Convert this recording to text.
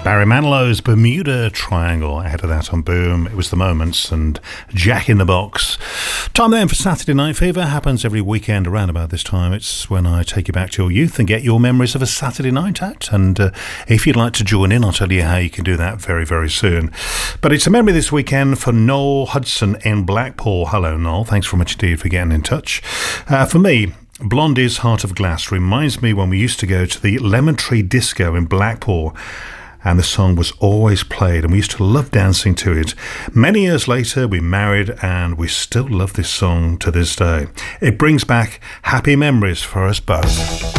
Barry Manilow's Bermuda Triangle. Ahead of that on Boom, it was The Moments and Jack in the Box. Time then for Saturday Night Fever. Happens every weekend around about this time. It's when I take you back to your youth and get your memories of a Saturday night out. And if you'd like to join in, I'll tell you how you can do that very, very soon. But it's a memory this weekend for Noel Hudson in Blackpool. Hello, Noel. Thanks very much indeed for getting in touch. For me, Blondie's Heart of Glass reminds me when we used to go to the Lemon Tree Disco in Blackpool, and the song was always played and we used to love dancing to it. Many years later we married and we still love this song to this day. It brings back happy memories for us both.